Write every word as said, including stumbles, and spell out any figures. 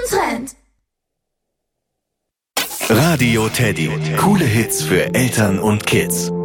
Trend. Radio Teddy. Coole Hits für Eltern und Kids.